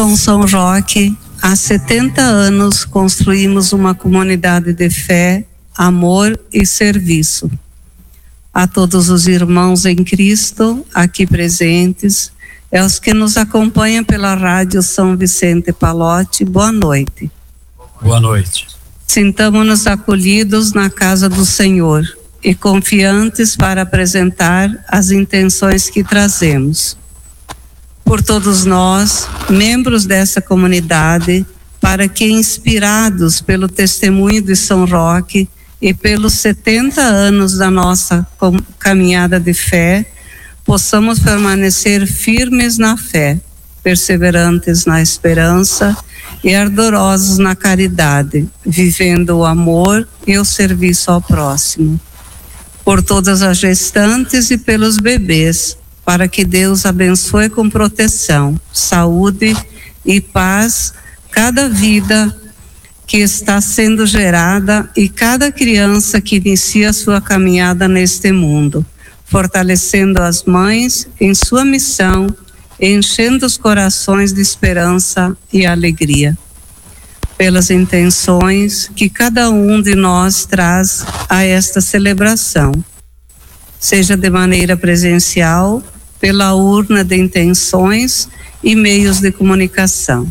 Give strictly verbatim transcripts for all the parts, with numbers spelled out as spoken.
Com São Roque, há setenta anos construímos uma comunidade de fé, amor e serviço. A todos os irmãos em Cristo aqui presentes e aos que nos acompanham pela rádio São Vicente Pallotti, boa noite. Boa noite. Sintamo-nos acolhidos na casa do Senhor e confiantes para apresentar as intenções que trazemos. Por todos nós, membros dessa comunidade, para que, inspirados pelo testemunho de São Roque e pelos setenta anos da nossa caminhada de fé, possamos permanecer firmes na fé, perseverantes na esperança e ardorosos na caridade, vivendo o amor e o serviço ao próximo. Por todas as gestantes e pelos bebês, para que Deus abençoe com proteção, saúde e paz cada vida que está sendo gerada e cada criança que inicia sua caminhada neste mundo, fortalecendo as mães em sua missão, enchendo os corações de esperança e alegria. Pelas intenções que cada um de nós traz a esta celebração, seja de maneira presencial, pela urna de intenções e meios de comunicação.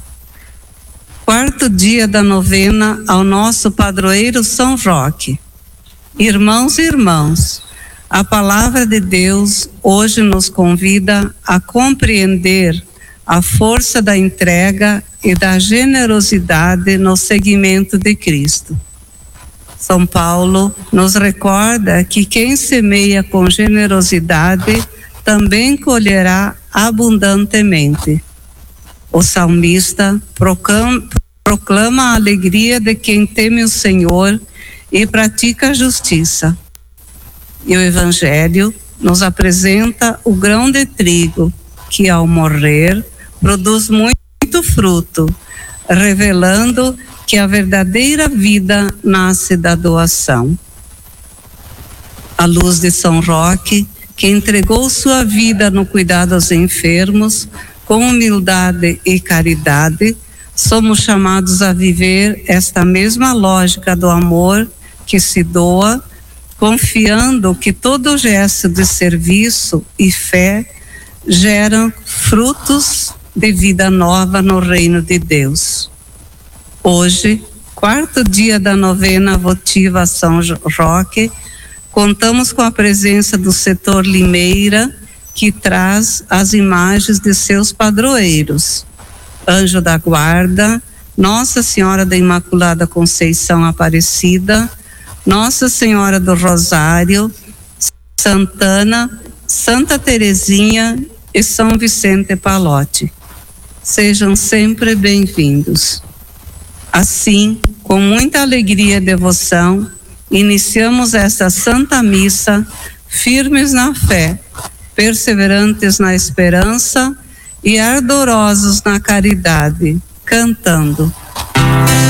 Quarto dia da novena ao nosso padroeiro São Roque. Irmãos e irmãs, a palavra de Deus hoje nos convida a compreender a força da entrega e da generosidade no seguimento de Cristo. São Paulo nos recorda que quem semeia com generosidade também colherá abundantemente. O salmista proclama, proclama a alegria de quem teme o Senhor e pratica a justiça. E o Evangelho nos apresenta o grão de trigo, que ao morrer produz muito fruto, revelando que a verdadeira vida nasce da doação. À luz de São Roque, que entregou sua vida no cuidado aos enfermos, com humildade e caridade, somos chamados a viver esta mesma lógica do amor que se doa, confiando que todo gesto de serviço e fé geram frutos de vida nova no reino de Deus. Hoje, quarto dia da novena votiva a São Roque, contamos com a presença do setor Limeira, que traz as imagens de seus padroeiros. Anjo da Guarda, Nossa Senhora da Imaculada Conceição Aparecida, Nossa Senhora do Rosário, Santana, Santa Teresinha e São Vicente Pallotti. Sejam sempre bem-vindos. Assim, com muita alegria e devoção, iniciamos esta Santa Missa, firmes na fé, perseverantes na esperança e ardorosos na caridade, cantando.